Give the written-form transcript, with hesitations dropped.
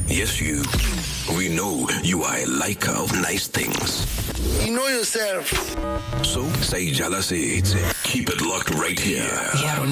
Yes, you. We know you are a liker of nice things. You know yourself. So, say Jala says, keep it locked right here.